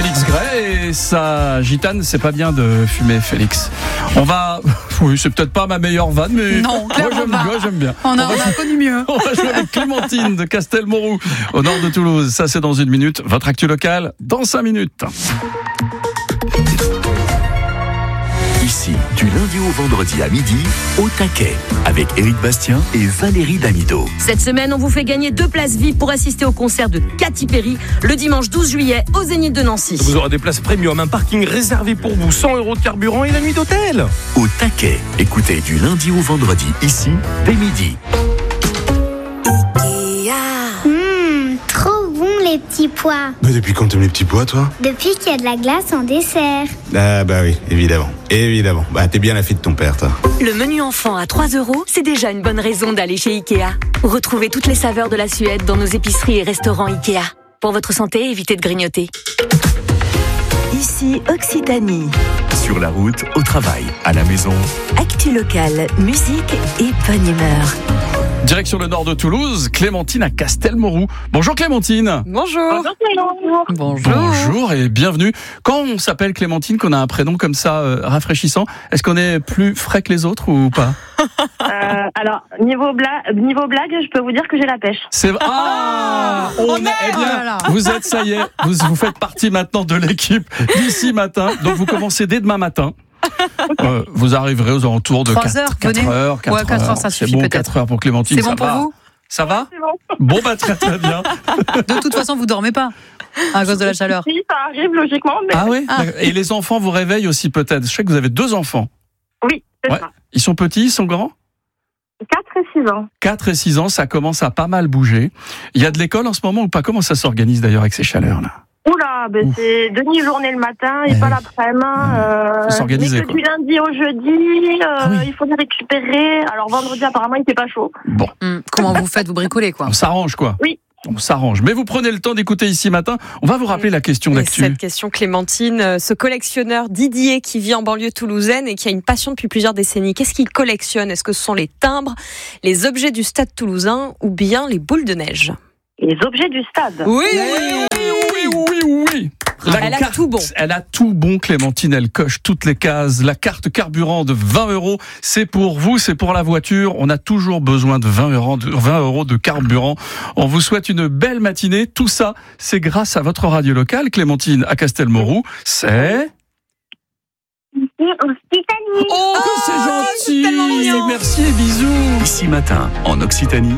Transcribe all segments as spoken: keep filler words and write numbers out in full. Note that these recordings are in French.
Félix Gray et sa gitane, c'est pas bien de fumer, Félix. On va... Oui, c'est peut-être pas ma meilleure vanne, mais non, moi, j'aime, moi j'aime bien. On a, on va, on a connu mieux. On va jouer avec Clémentine de Castelmourou, au nord de Toulouse. Ça, c'est dans une minute. Votre actu locale, dans cinq minutes. Ici, du lundi au vendredi à midi, au taquet, avec Éric Bastien et Valérie Damido. Cette semaine, on vous fait gagner deux places V I P pour assister au concert de Katy Perry le dimanche douze juillet au Zénith de Nancy. Vous aurez des places premium, un parking réservé pour vous, cent euros de carburant et la nuit d'hôtel. Au taquet, écoutez du lundi au vendredi, ici, dès midi. Mmh, trop bon les petits pois. Bah depuis quand t'aimes les petits pois, toi? Depuis qu'il y a de la glace en dessert. Ah bah oui, évidemment. Évidemment. Bah t'es bien la fille de ton père, toi. Le menu enfant à trois euros, c'est déjà une bonne raison d'aller chez Ikea. Retrouvez toutes les saveurs de la Suède dans nos épiceries et restaurants Ikea. Pour votre santé, évitez de grignoter. Ici Occitanie. Sur la route, au travail, à la maison. Actu locale, musique et bonne humeur. Direction le nord de Toulouse, Clémentine à Castelmourou. Bonjour Clémentine. Bonjour. Bonjour. Bonjour. Bonjour et bienvenue. Quand on s'appelle Clémentine, qu'on a un prénom comme ça euh, rafraîchissant, est-ce qu'on est plus frais que les autres ou pas? euh, Alors, niveau, bla- niveau blague, je peux vous dire que j'ai la pêche. C'est ah, on Oh est, merde, eh bien, oh là là. vous êtes, ça y est, vous, vous faites partie maintenant de l'équipe d'ici matin. Donc vous commencez dès demain matin. Euh, vous arriverez aux alentours de trois quatre, heures, quatre venez. heures. quatre Ouais, quatre heures, ça c'est suffit bon, peut-être. quatre heures pour Clémentine. C'est ça bon pour va. vous? Ça va? C'est bon. Bon, bah très très bien. De toute façon, vous dormez pas à cause de la chaleur. Si, ça arrive logiquement, mais Ah oui? Ah. Et les enfants vous réveillent aussi peut-être. Je sais que vous avez deux enfants. oui, c'est Ouais. ça. Ils sont petits, ils sont grands? quatre et six ans. quatre et six ans, ça commence à pas mal bouger. Il y a de l'école en ce moment ou pas? Comment ça s'organise d'ailleurs avec ces chaleurs-là? Oula, ben Ouf. c'est demi-journée le matin et Eh pas oui. l'après-midi. Euh, Faut s'organiser, mais que quoi. du lundi au jeudi, euh, Ah oui. il faut les récupérer. Alors vendredi, apparemment, il fait pas chaud. Bon, Hum, Comment vous faites? Vous bricolez quoi? on s'arrange quoi? Oui. On s'arrange. Mais vous prenez le temps d'écouter ici matin. On va vous rappeler la question Et d'actu. cette question, Clémentine, euh, ce collectionneur Didier qui vit en banlieue toulousaine et qui a une passion depuis plusieurs décennies, qu'est-ce qu'il collectionne? Est-ce que ce sont les timbres, les objets du stade toulousain ou bien les boules de neige? Les objets du stade. Oui, Oui, oui, oui, oui. La Elle a carte, tout bon. Elle a tout bon, Clémentine. Elle coche toutes les cases. La carte carburant de vingt euros, c'est pour vous, c'est pour la voiture. On a toujours besoin de vingt euros de, vingt euros de carburant. On vous souhaite une belle matinée. Tout ça, c'est grâce à votre radio locale, Clémentine, à Castelmourou. C'est... Occitanie. Oh, que c'est gentil. tellement mignon. Merci et bisous. Ici matin, en Occitanie,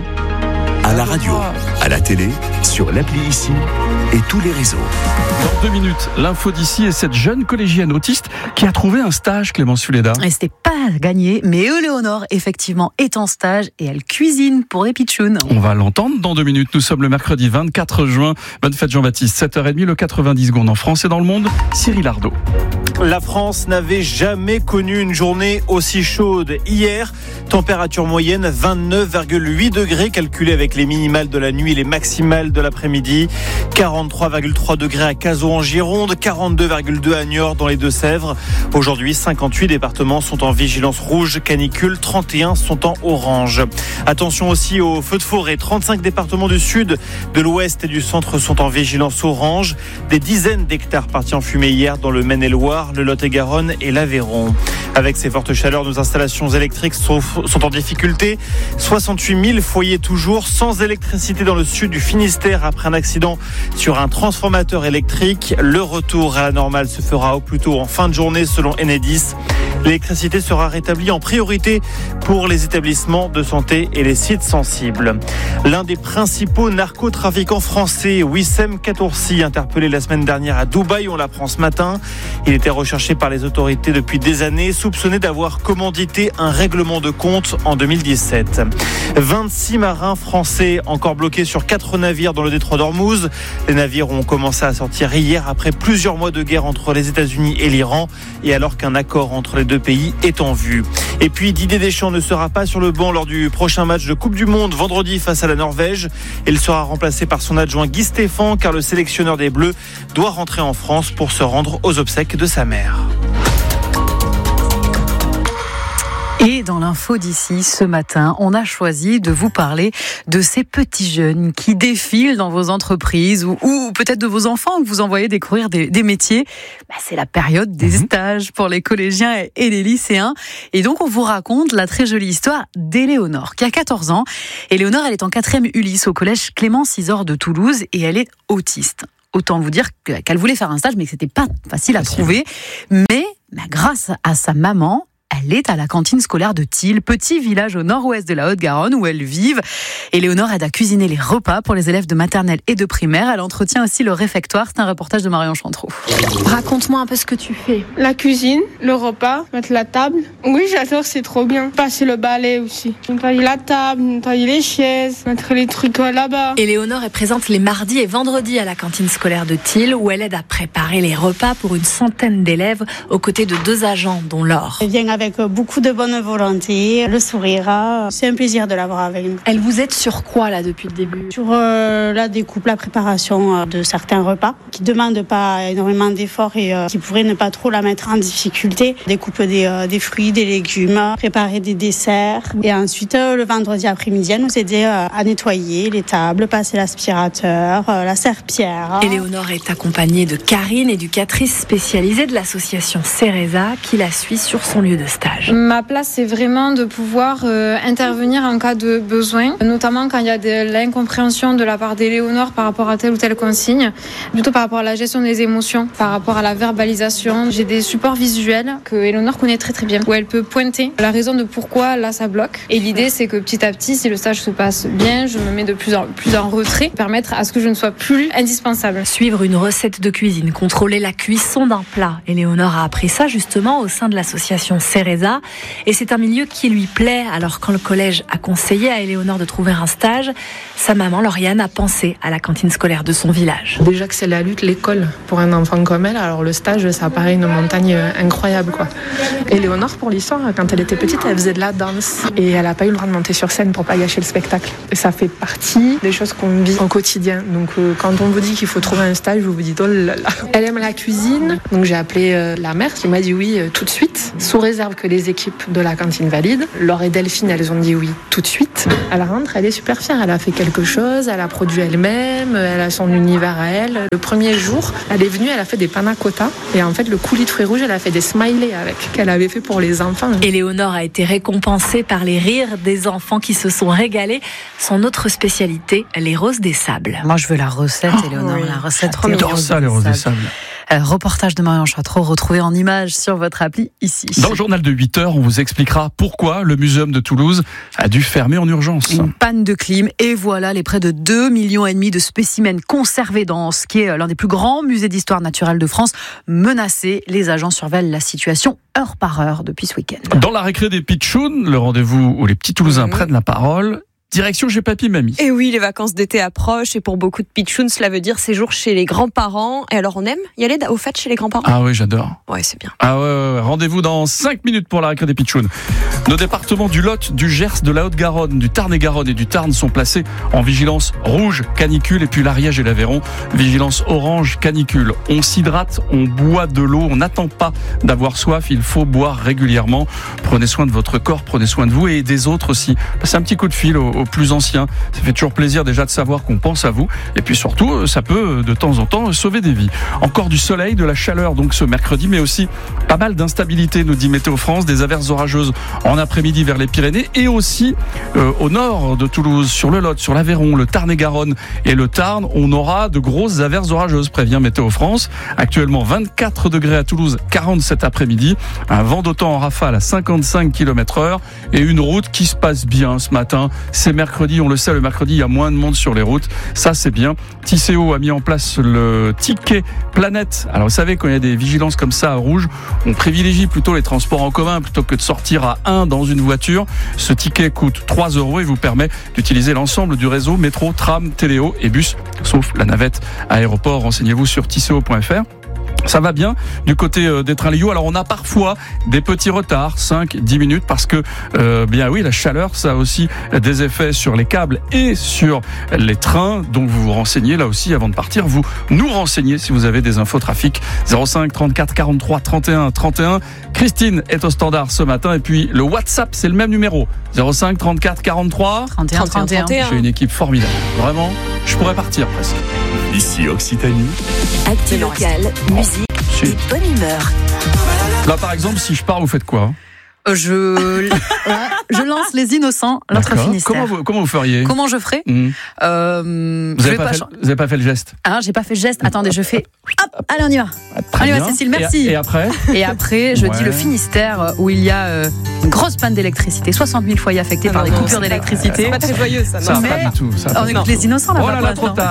à la radio, à la télé, sur l'appli Ici et tous les réseaux. Dans deux minutes, l'info d'ici est cette jeune collégienne autiste qui a trouvé un stage, Clémence Fuleda. Et c'était pas gagné, mais Éléonore, effectivement, est en stage et elle cuisine pour les pitchouns. On va l'entendre dans deux minutes. Nous sommes le mercredi vingt-quatre juin. Bonne fête Jean-Baptiste. sept heures trente, le quatre-vingt-dix secondes en France et dans le monde. Cyril Ardo. La France n'avait jamais connu une journée aussi chaude. Hier, température moyenne vingt-neuf virgule huit degrés, calculée avec les minimales de la nuit et les maximales de l'après-midi. quarante-trois virgule trois degrés à Cazaux en Gironde, quarante-deux virgule deux à Niort dans les Deux-Sèvres. Aujourd'hui, cinquante-huit départements sont en vigilance rouge canicule, trente et un sont en orange. Attention aussi aux feux de forêt. trente-cinq départements du sud, de l'ouest et du centre sont en vigilance orange. Des dizaines d'hectares partis en fumée hier dans le Maine-et-Loire, le Lot-et-Garonne et l'Aveyron. Avec ces fortes chaleurs, nos installations électriques sont, sont en difficulté. soixante-huit mille foyers toujours sans électricité dans le sud du Finistère après un accident sur un transformateur électrique. Le retour à la normale se fera au plus tôt en fin de journée selon Enedis. L'électricité sera rétablie en priorité pour les établissements de santé et les sites sensibles. L'un des principaux narcotrafiquants français, Wissem Katoursi, interpellé la semaine dernière à Dubaï, on l'apprend ce matin. Il était recherché par les autorités depuis des années, soupçonné d'avoir commandité un règlement de compte en deux mille dix-sept. vingt-six marins français encore bloqués sur quatre navires dans le détroit d'Ormuz. Les navires ont commencé à sortir hier après plusieurs mois de guerre entre les États-Unis et l'Iran et alors qu'un accord entre les deux pays est en vue. Et puis Didier Deschamps ne sera pas sur le banc lors du prochain match de Coupe du Monde vendredi face à la Norvège. Il sera remplacé par son adjoint Guy Stéphane car le sélectionneur des Bleus doit rentrer en France pour se rendre aux obsèques de sa mère. Et dans l'info d'ici, ce matin, on a choisi de vous parler de ces petits jeunes qui défilent dans vos entreprises ou, ou peut-être de vos enfants que vous envoyez découvrir des, des métiers. Bah, c'est la période des mmh. stages pour les collégiens et les lycéens. Et donc, on vous raconte la très jolie histoire d'Éléonore, qui a quatorze ans. Éléonore, elle est en quatrième Ulysse au collège Clément Cisor de Toulouse et elle est autiste. Autant vous dire qu'elle voulait faire un stage, mais que c'était pas facile à trouver. Mais bah, grâce à sa maman, elle est à la cantine scolaire de Thil, petit village au nord-ouest de la Haute-Garonne où elles vivent. Éléonore aide à cuisiner les repas pour les élèves de maternelle et de primaire. Elle entretient aussi le réfectoire. C'est un reportage de Marion Chantreau. Raconte-moi un peu ce que tu fais. La cuisine, le repas, mettre la table. Oui, j'adore, c'est trop bien. Passer le balai aussi. Nettoyer la table, nettoyer les chaises, mettre les trucs là-bas. Éléonore est présente les mardis et vendredis à la cantine scolaire de Thil où elle aide à préparer les repas pour une centaine d'élèves aux côtés de deux agents dont Laure. Elle vient avec beaucoup de bonne volonté, le sourire. C'est un plaisir de l'avoir avec nous. Elle vous aide sur quoi là depuis le début ? Sur euh, la découpe, la préparation de certains repas qui ne demandent pas énormément d'efforts et euh, qui pourraient ne pas trop la mettre en difficulté. Découpe des, euh, des fruits, des légumes, préparer des desserts. Et ensuite, euh, le vendredi après-midi, elle nous aidait euh, à nettoyer les tables, passer l'aspirateur, euh, la serpillière. Éléonore est accompagnée de Karine, éducatrice spécialisée de l'association Cereza, qui la suit sur son lieu de stage. Ma place, c'est vraiment de pouvoir euh, intervenir en cas de besoin, notamment quand il y a de l'incompréhension de la part d'Éléonore par rapport à telle ou telle consigne, plutôt par rapport à la gestion des émotions, par rapport à la verbalisation. J'ai des supports visuels que Éléonore connaît très très bien, où elle peut pointer la raison de pourquoi là ça bloque. Et l'idée, c'est que petit à petit, si le stage se passe bien, je me mets de plus en plus en retrait, permettre à ce que je ne sois plus indispensable. Suivre une recette de cuisine, contrôler la cuisson d'un plat. Éléonore a appris ça justement au sein de l'association Cereza. Et c'est un milieu qui lui plaît. Alors quand le collège a conseillé à Éléonore de trouver un stage, sa maman Lauriane a pensé à la cantine scolaire de son village. Déjà que c'est la lutte, l'école pour un enfant comme elle, alors le stage ça paraît une montagne incroyable quoi. Éléonore, pour l'histoire, quand elle était petite, elle faisait de la danse et elle n'a pas eu le droit de monter sur scène pour pas gâcher le spectacle. Et ça fait partie des choses qu'on vit au quotidien. Donc euh, quand on vous dit qu'il faut trouver un stage, vous vous dites oh là là. Elle aime la cuisine, donc j'ai appelé euh, la mère qui m'a dit oui euh, tout de suite, sous réserve que les équipes de la cantine valident. Laure et Delphine, elles ont dit oui tout de suite. Elle rentre, elle est super fière, elle a fait quelque chose, elle a produit elle-même, elle a son univers à elle. Le premier jour, elle est venue, elle a fait des panna cotta et en fait le coulis de fruits rouges, elle a fait des smileys avec, qu'elle avait fait pour les enfants. Éléonore a été récompensée par les rires des enfants qui se sont régalés. Son autre spécialité, les roses des sables. Moi je veux la recette, oh, Éléonore, oui. la recette. J'adore ça, les roses des sables. Euh, reportage de Marion Chantreau, retrouvé en images sur votre appli ici. Dans le journal de huit heures, on vous expliquera pourquoi le Muséum de Toulouse a dû fermer en urgence. Une panne de clim et voilà les près de deux millions et demi de spécimens conservés dans ce qui est l'un des plus grands musées d'histoire naturelle de France menacés. Les agents surveillent la situation heure par heure depuis ce week-end. Dans la récré des Pitchouns, le rendez-vous où les petits Toulousains mmh. prennent la parole. Direction chez Papy Mamie. Et oui, les vacances d'été approchent et pour beaucoup de pitchouns, cela veut dire séjour chez les grands-parents. Et alors on aime y aller au fait chez les grands-parents ? Ah oui, j'adore. Ouais, c'est bien. Ah ouais, ouais, ouais. Rendez-vous dans cinq minutes pour la récré des pitchouns. Nos départements du Lot, du Gers, de la Haute-Garonne, du Tarn-et-Garonne et du Tarn sont placés en vigilance rouge, canicule, et puis l'Ariège et l'Aveyron, vigilance orange, canicule. On s'hydrate, on boit de l'eau, on n'attend pas d'avoir soif, il faut boire régulièrement. Prenez soin de votre corps, prenez soin de vous et des autres aussi. Passez un petit coup de fil aux, aux plus anciens. Ça fait toujours plaisir déjà de savoir qu'on pense à vous. Et puis surtout, ça peut de temps en temps sauver des vies. Encore du soleil, de la chaleur donc ce mercredi, mais aussi pas mal d'instabilité, nous dit Météo France, des averses orageuses en après-midi vers les Pyrénées et aussi euh, au nord de Toulouse, sur le Lot, sur l'Aveyron, le Tarn-et-Garonne et le Tarn. On aura de grosses averses orageuses, prévient Météo France. Actuellement vingt-quatre degrés à Toulouse, quarante cet après-midi. Un vent d'automne en rafale à cinquante-cinq kilomètres heure et une route qui se passe bien ce matin. C'est mercredi, on le sait, le mercredi, il y a moins de monde sur les routes. Ça, c'est bien. Tisséo a mis en place le ticket Planète. Alors, vous savez, quand il y a des vigilances comme ça à rouge, on privilégie plutôt les transports en commun plutôt que de sortir à un dans une voiture. Ce ticket coûte trois euros et vous permet d'utiliser l'ensemble du réseau métro, tram, téléo et bus, sauf la navette aéroport. Renseignez-vous sur tisséo point f r. Ça va bien du côté euh, des trains Lio. Alors on a parfois des petits retards, cinq dix minutes, parce que euh, bien oui, la chaleur, ça a aussi des effets sur les câbles et sur les trains. Donc vous vous renseignez là aussi avant de partir. Vous nous renseignez si vous avez des infos trafic. zéro cinq trente-quatre quarante-trois trente et un trente et un. Christine est au standard ce matin et puis le WhatsApp, c'est le même numéro. zéro cinq trente-quatre quarante-trois trente et un trente et un. J'ai une équipe formidable. Vraiment, je pourrais partir presque. Ici Occitanie. Actu locale, musique et bonne humeur. Là par exemple, si je pars, vous faites quoi ? Je, je lance les innocents, l'autre D'accord. Finistère. Comment vous, comment vous feriez ? Comment je ferai mmh. euh, Vous je n'avez vais pas, pas, fait, vous avez pas fait le geste ? Ah, j'ai pas fait le geste. Attendez, je fais. Hop, allez, on y va. Très on y va, bien. Cécile, merci. Et, et après ? Et après, je ouais. dis le Finistère, où il y a euh, une grosse panne d'électricité. soixante mille foyers affectés ah par non, des coupures d'électricité. C'est pas très joyeux, ça. Ça Non. va pas du tout. Ça on écoute les innocents là-bas. Oh là là, trop tard.